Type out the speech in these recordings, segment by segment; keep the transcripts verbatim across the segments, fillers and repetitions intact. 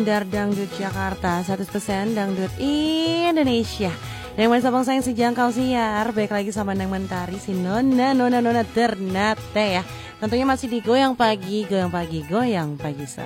Dar Dangdut Jakarta, seratus persen Dangdut Indonesia. Yang masih abang sayang sejangkau siar. Baik lagi sama Neng Mentari, si Nona Nona Nona Ternate ya. Tentunya masih di Goyang Pagi, Goyang Pagi, Goyang Pagi Ser.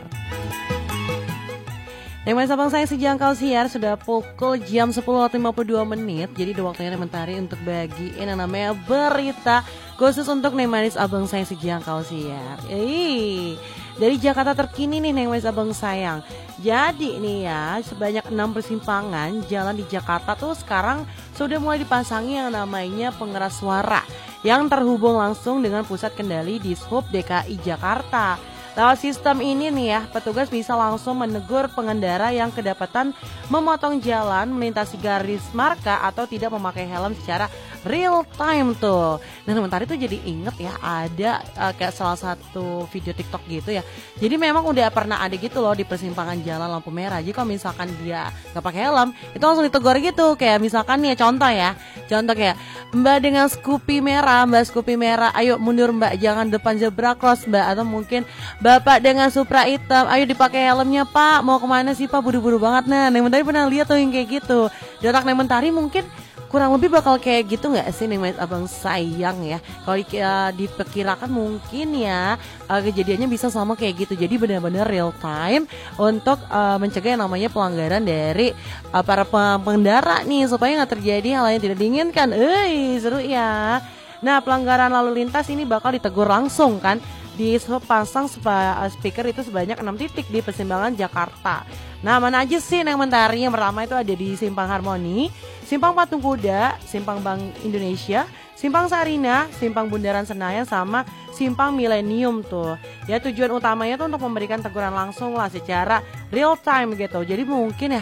Yang masih abang sayang sejangkau siar. Sudah pukul jam sepuluh lima puluh dua menit. Jadi udah waktunya Neng Mentari untuk bagiin yang namanya berita khusus untuk Neng Manis abang sayang sejangkau siar. Eh, dari Jakarta terkini nih Neng Manis abang sayang. Jadi nih ya, sebanyak enam persimpangan jalan di Jakarta tuh sekarang sudah mulai dipasangi yang namanya pengeras suara yang terhubung langsung dengan pusat kendali Dishub D K I Jakarta. Lewat sistem ini nih ya, petugas bisa langsung menegur pengendara yang kedapatan memotong jalan, melintasi garis marka atau tidak memakai helm secara real time tuh. Nah, sementara itu jadi inget ya, ada uh, kayak salah satu video TikTok gitu ya. Jadi memang udah pernah ada gitu loh di persimpangan jalan lampu merah. Jadi kalau misalkan dia nggak pakai helm, itu langsung ditegur gitu. Kayak misalkan nih contoh ya, contoh kayak Mbak dengan Scoopy merah, Mbak Scoopy merah, ayo mundur Mbak, jangan depan zebra cross Mbak. Atau mungkin Bapak dengan Supra hitam, ayo dipakai helmnya Pak, mau kemana sih Pak, buru-buru banget. Nah, Neng Mentari pernah lihat tuh yang kayak gitu. Di otak Neng Mentari mungkin kurang lebih bakal kayak gitu nggak sih Neng Manis abang sayang ya. Kalau uh, diperkirakan mungkin ya uh, kejadiannya bisa sama kayak gitu. Jadi benar-benar real time untuk uh, mencegah yang namanya pelanggaran dari uh, para pengendara nih, supaya nggak terjadi hal yang tidak diinginkan. Eh, seru ya. Nah, pelanggaran lalu lintas ini bakal ditegur langsung kan. Di pasang speaker itu sebanyak enam titik di persimpangan Jakarta. Nah, mana aja sih Neng Mentari? Yang pertama itu ada di Simpang Harmoni, Simpang Patung Kuda, Simpang Bank Indonesia, Simpang Sarina, Simpang Bundaran Senayan, sama Simpang Millennium tuh. Ya, tujuan utamanya tuh untuk memberikan teguran langsung lah secara real time gitu. Jadi mungkin ya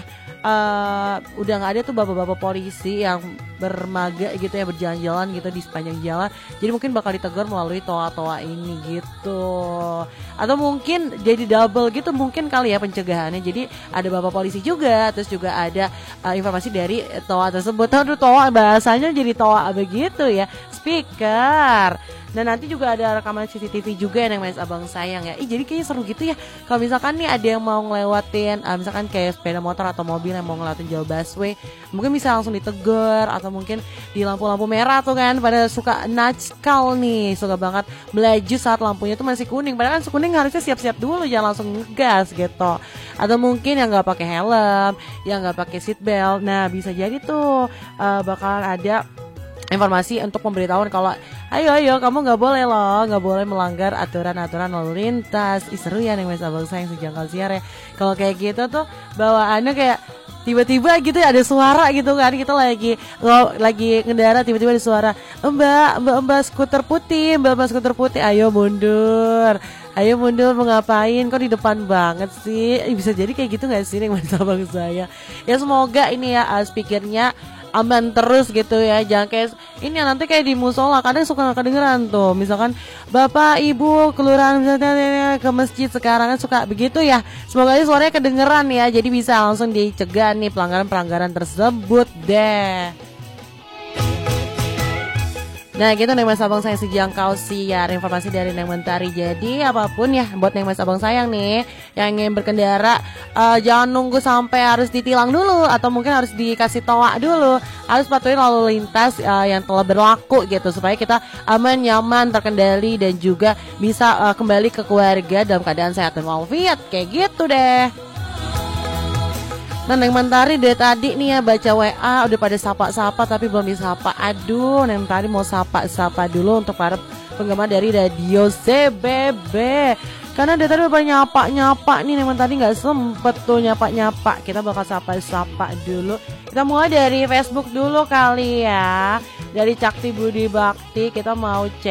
uh, udah nggak ada tuh bapak-bapak polisi yang bermaga gitu ya, berjalan-jalan gitu di sepanjang jalan. Jadi mungkin bakal ditegur melalui toa-toa ini gitu. Atau mungkin jadi double gitu mungkin kali ya pencegahannya. Jadi ada bapak polisi juga, terus juga ada uh, informasi dari toa tersebut. Aduh, toa bahasanya jadi toa begitu ya, speaker. Dan nanti juga ada rekaman C C T V juga yang Manis abang sayang ya. Ih, jadi kayaknya seru gitu ya. Kalau misalkan nih ada yang mau ngelewatin uh, misalkan kayak sepeda motor atau mobil yang mau ngelewatin jalur busway, mungkin bisa langsung ditegur. Atau mungkin di lampu-lampu merah tuh kan pada suka natskal nih, suka banget melaju saat lampunya tuh masih kuning. Padahal kan kuning harusnya siap-siap dulu, jangan langsung ngegas gitu. Atau mungkin yang nggak pakai helm, yang nggak pakai seat belt. Nah, bisa jadi tuh uh, bakalan ada informasi untuk pemberitahuan kalau ayo ayo kamu nggak boleh loh, nggak boleh melanggar aturan-aturan lalu lintas. Ih, seru ya Neng Manis abang sayang sejangkau siar ya. Kalau kayak gitu tuh bawaannya kayak tiba-tiba gitu ya, ada suara gitu kan, kita lagi lo, lagi ngendara tiba-tiba ada suara, mbak mbak mbak skuter putih, mbak mbak skuter putih, ayo mundur, ayo mundur, mau ngapain, kok di depan banget sih. Eh, bisa jadi kayak gitu nggak sih Neng Manis abang saya ya. Semoga ini ya uh, speakernya aman terus gitu ya, jangan kayak ini ya nanti kayak di musola kadang suka nggak kedengeran tuh, misalkan bapak ibu kelurahan ke masjid sekarang kan suka begitu ya. Semoga aja suaranya kedengeran ya, jadi bisa langsung dicegah nih pelanggaran-pelanggaran tersebut deh. Nah gitu Neng Manis abang sayang sejangkau siar, informasi dari Neng Mentari. Jadi apapun ya buat Neng Manis abang sayang nih yang ingin berkendara, uh, jangan nunggu sampai harus ditilang dulu, atau mungkin harus dikasih toa dulu. Harus patuhi lalu lintas uh, yang telah berlaku gitu, supaya kita aman, nyaman, terkendali, dan juga bisa uh, kembali ke keluarga dalam keadaan sehat dan walafiat. Kayak gitu deh. Nah, Neng Mentari dari tadi nih ya baca W A udah pada sapa-sapa tapi belum disapa. Aduh, Neng Mentari mau sapa-sapa dulu untuk para penggemar dari Radio Z B B. Karena dari tadi udah nyapa-nyapa nih, Neng Mentari nggak sempet tuh nyapa-nyapa. Kita bakal sapa-sapa dulu. Kita mulai dari Facebook dulu kali ya. Dari Cakti Budi Bakti kita mau cek